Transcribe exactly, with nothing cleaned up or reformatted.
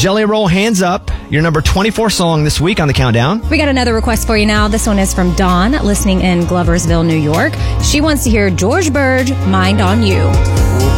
Jelly Roll, Hands Up, your number twenty-four song this week on the countdown. We got another request for you now. This one is from Dawn, listening in Gloversville, New York. She wants to hear George Burge, Mind on You.